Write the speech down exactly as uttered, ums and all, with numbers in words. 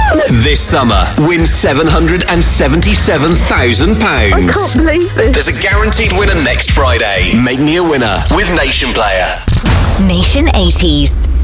This summer, win seven hundred seventy-seven thousand pounds. I can't believe this. There's a guaranteed winner next Friday. Make me a winner with Nation Player. Nation eighties.